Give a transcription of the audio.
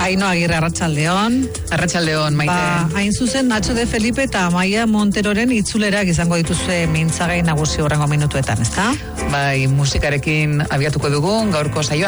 Aino Agirre, arratsaldeon. Arratsaldeon, Maite. Hain zuzen, Nacho de Felipe eta Amaia Monteroren itzulerak izango dituzue mintzagai nagusi horrengo minutuetan, ezta? Bai, musikarekin abiatuko dugu gaurko saioa.